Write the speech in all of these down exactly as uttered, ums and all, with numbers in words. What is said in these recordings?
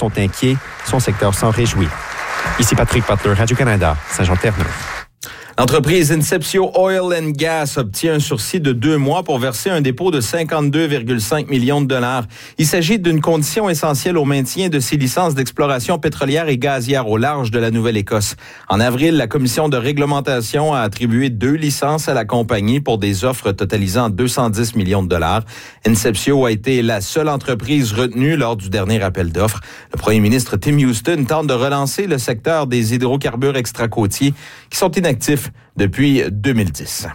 sont inquiets. Son secteur s'en réjouit. Ici Patrick Butler, Radio-Canada, Saint-Jean-Terre-Neuve. L'entreprise Inceptio Oil and Gas obtient un sursis de deux mois pour verser un dépôt de cinquante-deux virgule cinq millions de dollars. Il s'agit d'une condition essentielle au maintien de ses licences d'exploration pétrolière et gazière au large de la Nouvelle-Écosse. En avril, la commission de réglementation a attribué deux licences à la compagnie pour des offres totalisant deux cent dix millions de dollars. Inceptio a été la seule entreprise retenue lors du dernier appel d'offres. Le premier ministre Tim Houston tente de relancer le secteur des hydrocarbures extracôtiers qui sont inactifs depuis deux mille dix.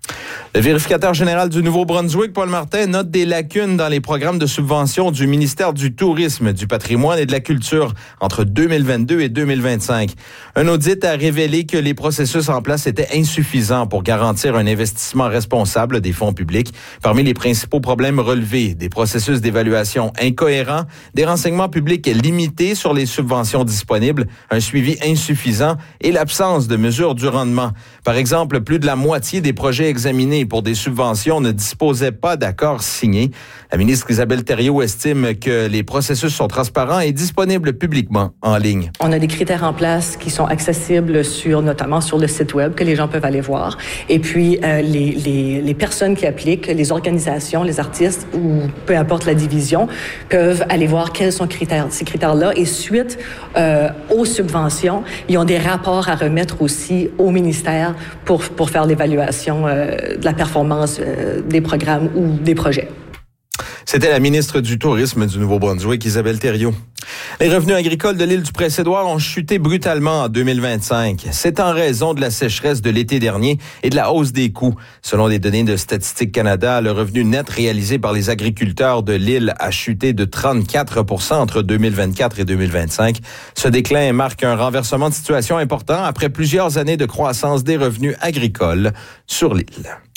Le vérificateur général du Nouveau-Brunswick, Paul Martin, note des lacunes dans les programmes de subvention du ministère du Tourisme, du Patrimoine et de la Culture entre deux mille vingt-deux et deux mille vingt-cinq. Un audit a révélé que les processus en place étaient insuffisants pour garantir un investissement responsable des fonds publics. Parmi les principaux problèmes relevés, des processus d'évaluation incohérents, des renseignements publics limités sur les subventions disponibles, un suivi insuffisant et l'absence de mesures du rendement. Par exemple, plus de la moitié des projets examinés pour des subventions ne disposaient pas d'accords signés. La ministre Isabelle Thériault estime que les processus sont transparents et disponibles publiquement en ligne. On a des critères en place qui sont accessibles sur, notamment sur le site web, que les gens peuvent aller voir. Et puis, euh, les, les, les personnes qui appliquent, les organisations, les artistes ou peu importe la division, peuvent aller voir quels sont critères, ces critères-là. Et suite euh, aux subventions, ils ont des rapports à remettre aussi au ministère pour, pour faire l'évaluation euh, de la performance euh, des programmes ou des projets. C'était la ministre du Tourisme du Nouveau-Brunswick, Isabelle Thériault. Les revenus agricoles de l'île du Prince-Édouard ont chuté brutalement en deux mille vingt-cinq. C'est en raison de la sécheresse de l'été dernier et de la hausse des coûts. Selon les données de Statistique Canada, le revenu net réalisé par les agriculteurs de l'île a chuté de trente-quatre pour cent entre deux mille vingt-quatre et deux mille vingt-cinq. Ce déclin marque un renversement de situation important après plusieurs années de croissance des revenus agricoles sur l'île.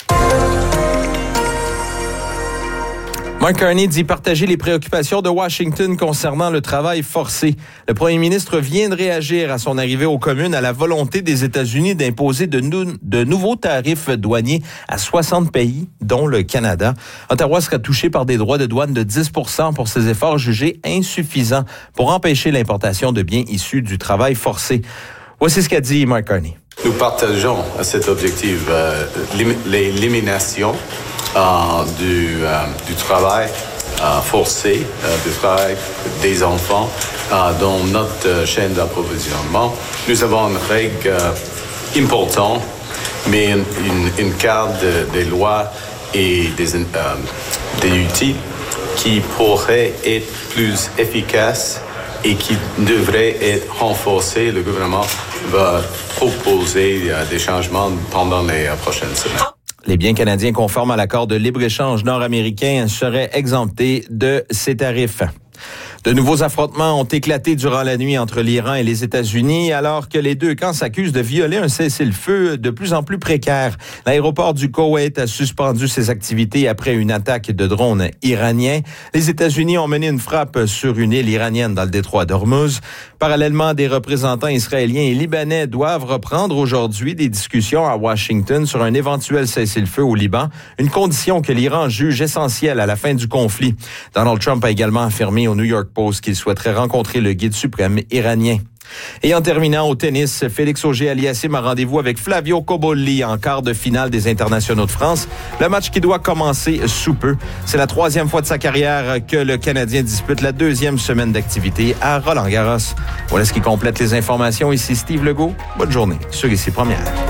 Mark Carney dit partager les préoccupations de Washington concernant le travail forcé. Le premier ministre vient de réagir à son arrivée aux communes à la volonté des États-Unis d'imposer de, nou- de nouveaux tarifs douaniers à soixante pays, dont le Canada. Ottawa sera touché par des droits de douane de dix pour cent pour ses efforts jugés insuffisants pour empêcher l'importation de biens issus du travail forcé. Voici ce qu'a dit Mark Carney. Nous partageons cet objectif, euh, l'élimination euh, du, euh, du travail euh, forcé, euh, du travail des enfants euh, dans notre euh, chaîne d'approvisionnement. Nous avons une règle euh, importante, mais une, une, une carte de, des lois et des, euh, des outils qui pourraient être plus efficaces et qui devrait être renforcé. Le gouvernement va proposer euh, des changements pendant les euh, prochaines semaines. Les biens canadiens conformes à l'accord de libre-échange nord-américain seraient exemptés de ces tarifs. De nouveaux affrontements ont éclaté durant la nuit entre l'Iran et les États-Unis, alors que les deux camps s'accusent de violer un cessez-le-feu de plus en plus précaire. L'aéroport du Koweït a suspendu ses activités après une attaque de drones iraniens. Les États-Unis ont mené une frappe sur une île iranienne dans le détroit d'Ormuz. Parallèlement, des représentants israéliens et libanais doivent reprendre aujourd'hui des discussions à Washington sur un éventuel cessez-le-feu au Liban, une condition que l'Iran juge essentielle à la fin du conflit. Donald Trump a également affirmé au New York Post qu'il souhaiterait rencontrer le guide suprême iranien. Et en terminant au tennis, Félix Auger-Aliassime a rendez-vous avec Flavio Cobolli en quart de finale des Internationaux de France. Le match qui doit commencer sous peu. C'est la troisième fois de sa carrière que le Canadien dispute la deuxième semaine d'activité à Roland-Garros. Voilà ce qui complète les informations. Ici Steve Legault. Bonne journée sur Ici Première.